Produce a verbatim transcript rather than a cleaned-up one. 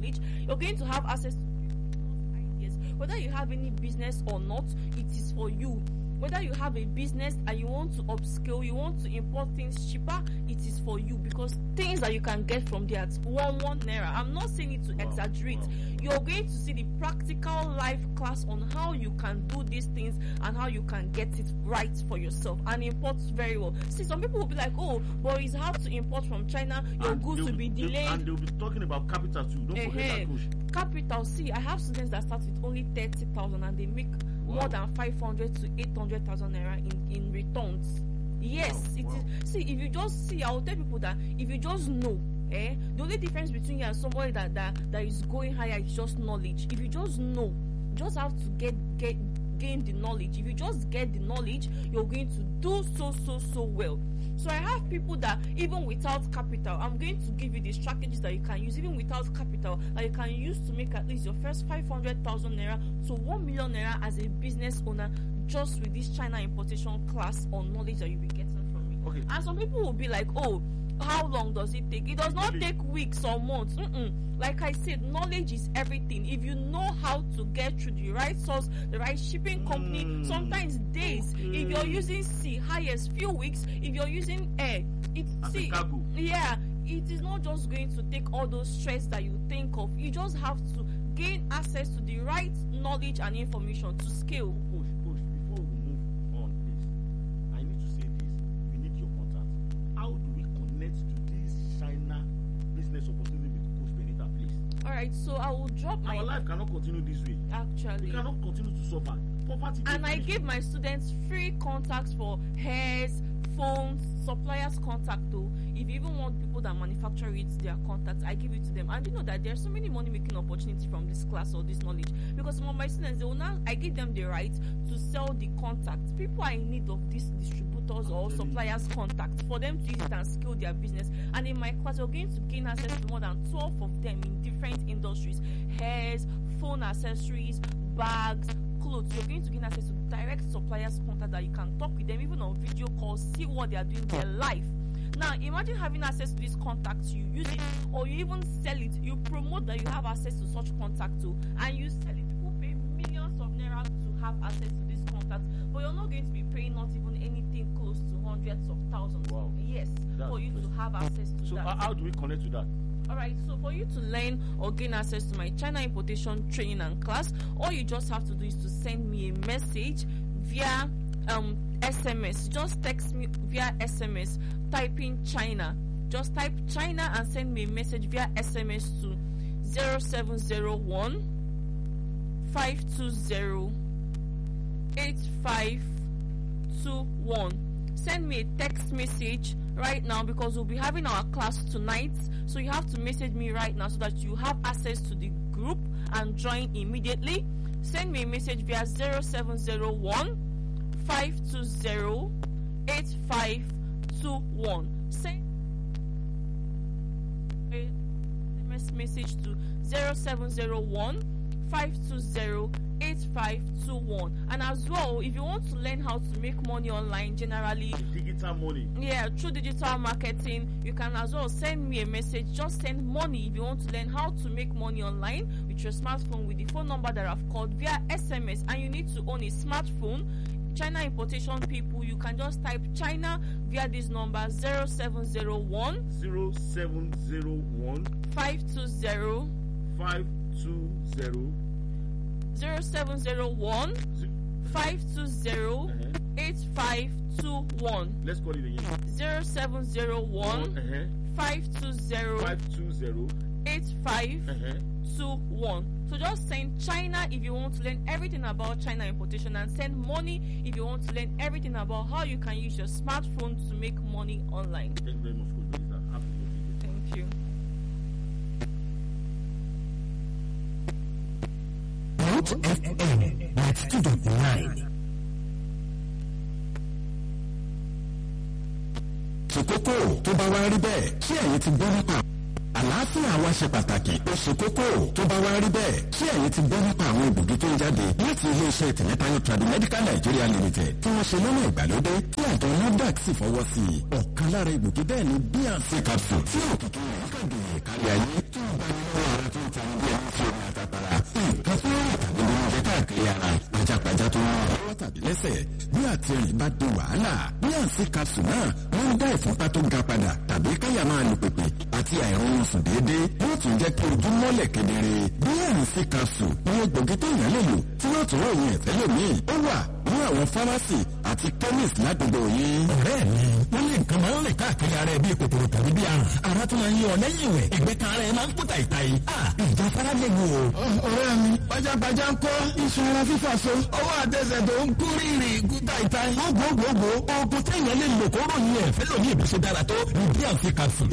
knowledge. You're going to have access to ideas. Whether you have any business or not, it is for you. Whether you have a business and you want to upscale, you want to import things cheaper, it is for you, because things that you can get from there at one one naira. I'm not saying it to wow, exaggerate. Wow. You're going to see the practical life class on how you can do these things and how you can get it right for yourself and import very well. See, some people will be like, oh, but it's hard to import from China. Your goods will be delayed. And they'll be talking about capital too. Don't uh-huh. forget that, Coach. Capital. See, I have students that start with only thirty thousand and they make wow. more than five hundred to eight hundred thousand naira in, in returns. Yes, wow. it wow. is. See, if you just see, I will tell people that if you just know, eh, the only difference between you and somebody that, that, that is going higher is just knowledge. If you just know, you just have to get get gain the knowledge. If you just get the knowledge, you're going to do so so so well. So I have people that even without capital, I'm going to give you the strategies that you can use even without capital that you can use to make at least your first five hundred thousand naira to one million naira as a business owner, just with this China importation class on knowledge that you'll be getting from me. Okay. And some people will be like, oh, how long does it take? It does not really take weeks or months. Mm-mm. Like I said, knowledge is everything. If you know how to get through the right source, the right shipping company, mm. sometimes days. Mm. If you're using sea, highest few weeks. If you're using air, it's see, yeah, it is not just going to take all those stress that you think of. You just have to gain access to the right knowledge and information to scale. Push, push. Before we move on, please, I need to say this. We need your contact. How do we connect to this China business opportunity with Coach Benita, please? All right, so I will drop my. Our life cannot continue this way. Actually, we cannot continue to suffer. Poverty. And I give my students free contacts for hairs, phones, suppliers contact though. If you even want people that manufacture it, their contacts, I give it to them. And you know that there's so many money making opportunities from this class or this knowledge, because some of my students, they will now, I give them the right to sell the contacts. People are in need of these distributors or suppliers contacts for them to use it and scale their business. And in my class, you're going to gain access to more than twelve of them in different industries: hairs, phone accessories, bags, clothes. You're going to gain access to direct suppliers contact that you can talk with them even on video calls, see what they are doing in their life. Now imagine having access to these contacts, you use it or you even sell it, you promote that you have access to such contact too, and you sell it. People pay millions of naira to have access to these contacts, but you're not going to be paying not even anything close to hundreds of thousands. Wow. Yes, That's for you to have access to so that. So how do we connect to that? Alright, so for you to learn or gain access to my China importation training and class, all you just have to do is to send me a message via um, S M S. Just text me via S M S, type in China. Just type China and send me a message via S M S to zero seven zero one, five two zero, eight five two one. Send me a text message right now because we'll be having our class tonight. So you have to message me right now so that you have access to the group and join immediately. Send me a message via zero seven zero one, five two zero, eight five two one. Send a message to zero seven zero one, five two zero, eight five two one. And as well, if you want to learn how to make money online generally, digital money, yeah, through digital marketing, you can as well send me a message. Just send money if you want to learn how to make money online with your smartphone with the phone number that I've called via S M S. And you need to own a smartphone. China importation people, you can just type China via this number zero seven zero one, zero seven zero one, five two zero, five two zero, zero seven zero one, five two zero, eight five two one. Let's call it again. zero seven zero one, uh-huh. five two zero, five two zero, eight five uh-huh. two one. So just send China if you want to learn everything about China importation, and send money if you want to learn everything about how you can use your smartphone to make money online. Thank you very much, Coach Benita. Have a good day. Thank you. Root F M ninety-two point nine. Ṣòkòkò tó bá wá rí bẹ́ẹ̀ ṣé ẹ̀yin ti gbọ́ nípa àlàáfíà wa ṣe pàtàkì ó ṣe kókó tó bá wá rí bẹ́ẹ̀ ṣé ẹ̀yin ti gbọ́ nípa àwọn ìbòjú tó ń jáde láti ilé-iṣẹ́ Tẹ̀mẹ́tayọ̀ Tradimedical Nigeria Limited tí wọ́n ṣe lọ́nà ìgbàlódé tí àjọ NAFDAC sì fọwọ́ sí i. Ọ̀kan lára ìbòjú bẹ́ẹ̀ ni B and C capsule tí òkìkí rẹ̀ kàn dùn kárí ayé tó ń bá nínú ara tó ń ta lẹ́sẹ̀ bí àtìrìn bá di wàhálà. Bíànsì capsule náà wọ́n ń dá ìfúnpá tó ga padà tàbí káyà máa lù pèpè àti àìrọ̀rùn sùn déédéé. Yóò tún jẹ́ kí ojú mọ́lẹ̀ kedere. Bíànsì capsule ní egbògi tó yàn lè lò tí yóò tún ròyìn ẹ̀fẹ́ lòmíì. Ó wà ní àwọn fámásì àti chemist ládùúgbò yín. Ọ̀rẹ́ mi, wọ́n lé nǹkan máa ń rìn káàkiri ara ẹ bí kòkòrò tàbí bí àrùn. Ara tún máa ń yọ lẹ́yìn ìwẹ̀. Ẹgbẹ́ kan ara ẹ máa ń kú tàìtàì. Ìjà fara lè wò. Ọ̀rẹ́ mi, pajápajá ń kọ́ iṣan ara fífà so. Ọwọ́ àtẹsẹ̀ tó ń kú rírì kú tàìtàì. Gbogbogbò oògùn téèyàn lè lò kó ròyìn ẹ̀fẹ́ lòmíì bó ṣe dára tó ní Bíànsì capsule.